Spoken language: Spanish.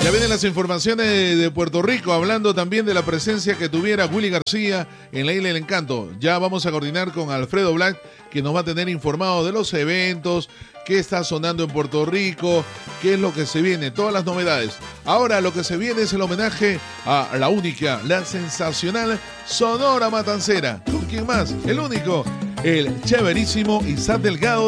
Ya vienen las informaciones de Puerto Rico, hablando también de la presencia que tuviera Willy García en la Isla del Encanto. Ya vamos a coordinar con Alfredo Black, que nos va a tener informado de los eventos, qué está sonando en Puerto Rico, qué es lo que se viene, todas las novedades. Ahora lo que se viene es el homenaje a la única, la sensacional Sonora Matancera. ¿Con quién más? El único, el chéverísimo Isaac Delgado.